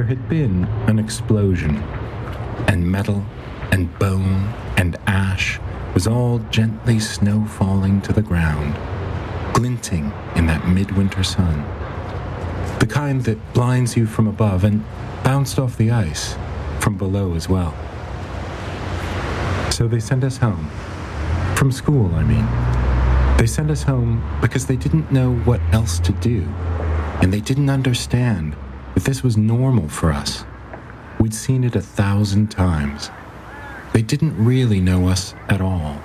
There had been an explosion, and metal and bone and ash was all gently snow falling to the ground, glinting in that midwinter sun. The kind that blinds you from above and bounced off the ice from below as well. So they sent us home. From school, I mean. They sent us home because they didn't know what else to do, and they didn't understand that this was normal for us. We'd seen it 1,000 times. They didn't really know us at all.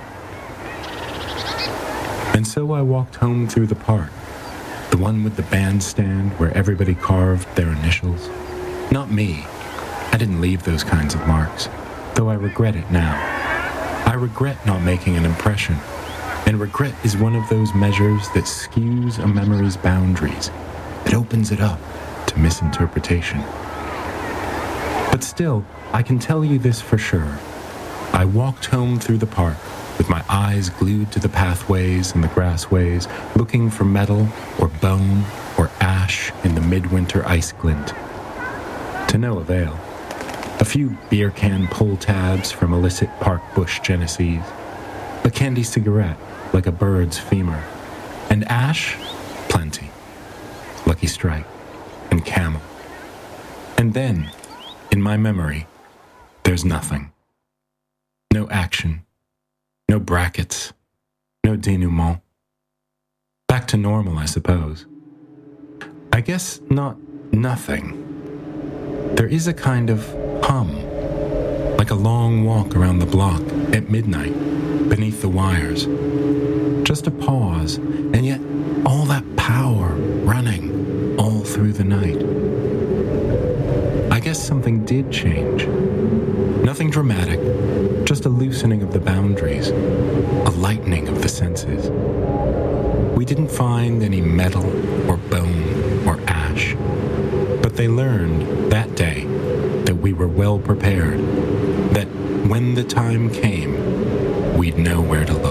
And so I walked home through the park, the one with the bandstand where everybody carved their initials. Not me. I didn't leave those kinds of marks, though I regret it now. I regret not making an impression, and regret is one of those measures that skews a memory's boundaries, that opens it up to misinterpretation. But still, I can tell you this for sure. I walked home through the park with my eyes glued to the pathways and the grassways, looking for metal or bone or ash in the midwinter ice glint. To no avail. A few beer can pull tabs from illicit park bush genesees, a candy cigarette like a bird's femur, and ash, plenty. Lucky Strike and Camel. And then, in my memory, there's nothing. No action, no brackets, no denouement. Back to normal, I suppose. I guess not nothing. There is a kind of hum, like a long walk around the block at midnight, beneath the wires. Just a pause, and yet all that power running all through the night. I guess something did change. Nothing dramatic, just a loosening of the boundaries, a lightening of the senses. We didn't find any metal or bone or ash, but they learned that day that we were well prepared, that when the time came, we'd know where to look.